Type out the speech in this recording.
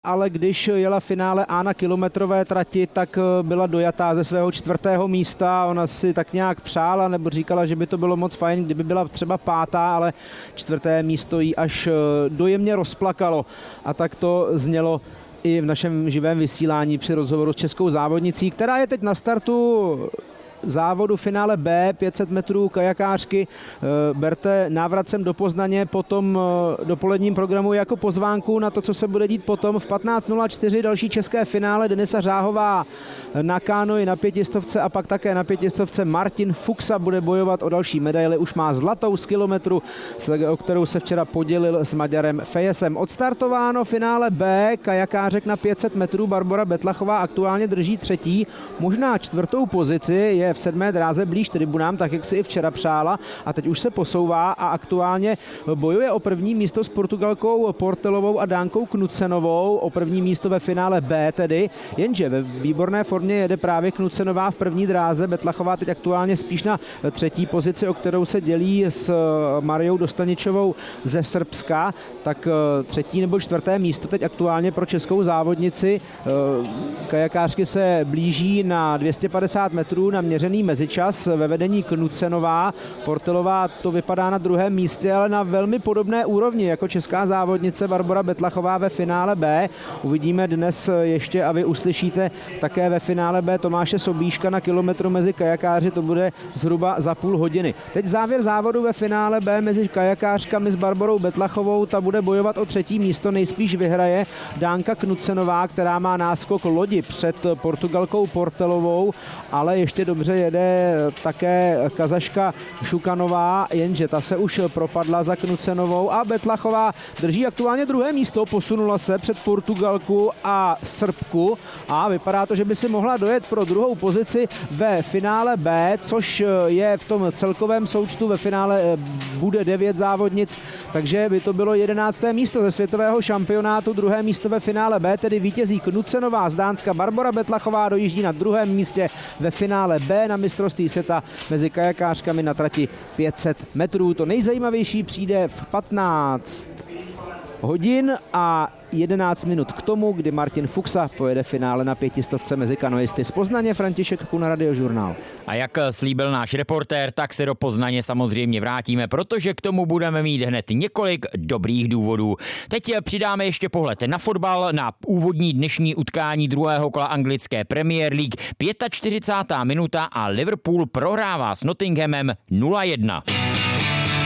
ale když jela finále A na kilometrové trati, tak byla dojatá ze svého 4. místa. Ona si tak nějak přála nebo říkala, že by to bylo moc fajn, kdyby byla třeba 5., ale 4. místo jí až dojemně rozplakalo. A tak to znělo i v našem živém vysílání při rozhovoru s českou závodnicí, která je teď na startu závodu finále B, 500 metrů kajakářky. Berte návrat sem do Poznaně po tom dopoledním programu jako pozvánku na to, co se bude dít potom. V 15:04 další české finále Denisa Řáhová na kánoji na 500 a pak také na 500 Martin Fuchsa bude bojovat o další medaily. Už má zlatou z kilometru, o kterou se včera podělil s Maďarem Fejesem. Odstartováno finále B kajakářek na 500 metrů. Barbora Betlachová aktuálně drží 3., možná 4. pozici, je v 7. dráze blíž tribunám, tak jak si i včera přála, a teď už se posouvá a aktuálně bojuje o první místo s Portugalkou Portelovou a Dánkou Knudsenovou, o první místo ve finále B tedy, jenže ve výborné formě jede právě Knudsenová v první dráze. Betlachová teď aktuálně spíš na 3. pozici, o kterou se dělí s Mariou Dostaničovou ze Srbska, tak 3. nebo 4. místo teď aktuálně pro českou závodnici. Kajakářky se blíží na 250 metrů na měřený mezičas ve vedení Knudsenová. Portelová to vypadá na 2. místě, ale na velmi podobné úrovni jako česká závodnice Barbora Betlachová ve finále B. Uvidíme dnes ještě a vy uslyšíte také ve finále B Tomáše Sobíška na kilometru mezi kajakáři, to bude zhruba za půl hodiny. Teď závěr závodu ve finále B mezi kajakářkami s Barborou Betlachovou, ta bude bojovat o 3. místo, nejspíš vyhraje Dánka Knudsenová, která má náskok lodi před Portugalkou Portelovou, ale ještě dobře jede také Kazaška Šukanová, jenže ta se už propadla za Knudsenovou a Betlachová drží aktuálně 2. místo, posunula se před Portugalku a Srbku a vypadá to, že by si mohla dojet pro 2. pozici ve finále B, což je v tom celkovém součtu. Ve finále bude 9 závodnic, takže by to bylo 11. místo ze světového šampionátu, 2. místo ve finále B, tedy vítězí Knudsenová z Dánska. Barbora Betlachová dojíždí na 2. místě ve finále B na mistrovství světa mezi kajakářkami na trati 500 metrů. To nejzajímavější přijde v 15 hodin a 11 minut k tomu, kdy Martin Fuchsa pojede finále na 500 mezi kanoisty. Z Poznaně František Kuna, Radiožurnál. A jak slíbil náš reportér, tak se do Poznaně samozřejmě vrátíme, protože k tomu budeme mít hned několik dobrých důvodů. Teď přidáme ještě pohled na fotbal, na úvodní dnešní utkání druhého kola anglické Premier League. 45. minuta a Liverpool prohrává s Nottinghamem 0-1.